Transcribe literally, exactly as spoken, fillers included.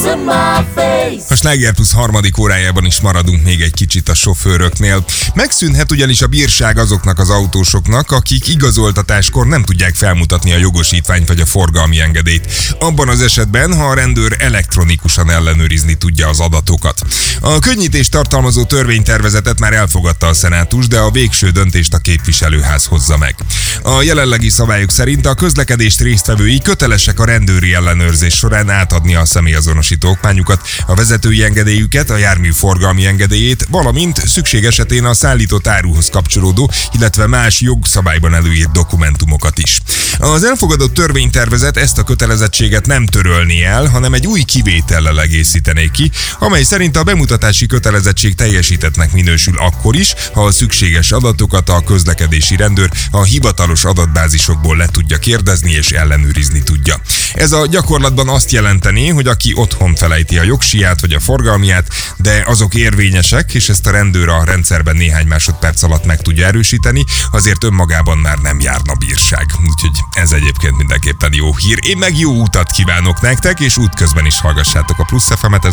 A Sláger Plusz harmadik órájában is maradunk még egy kicsit a sofőröknél. Megszűnhet ugyanis a bírság azoknak az autósoknak, akik igazoltatáskor nem tudják felmutatni a jogosítványt vagy a forgalmi engedélyt. Abban az esetben, ha a rendőr elektronikusan ellenőrizni tudja az adatokat. A könnyítést tartalmazó törvénytervezetet már elfogadta a szenátus, de a végső döntést a képviselőház hozza meg. A jelenlegi szabályok szerint a közlekedést résztvevői kötelesek a rendőri ellenőrzés során átadni a személyazonosító okmányukat, a vezetői engedélyüket, a jármű forgalmi engedélyét, valamint szükség esetén a szállított áruhoz kapcsolódó, illetve más jogszabályban előírt dokumentumokat is. Az elfogadott törvénytervezet ezt a kötelezettséget nem törölni el, hanem egy új kivétellel egészítené ki, amely szerint a bemutatási kötelezettség teljesítettnek minősül akkor is, ha a szükséges adatokat a közlekedési rendőr a hivatalos adatbázisokból le tudja kérdezni és ellenőrizni tudja. Ez a gyakorlatban azt jelenteni, hogy aki otthon felejti a jogsiját vagy a forgalmiát, de azok érvényesek, és ezt a rendőr a rendszerben néhány másodperc alatt meg tudja erősíteni, azért önmagában már nem járna bírság. Úgyhogy ez egyébként mindenképpen jó hír. Én meg jó utat kívánok nektek, és útközben is hallgassátok a Plusz ef emet, ez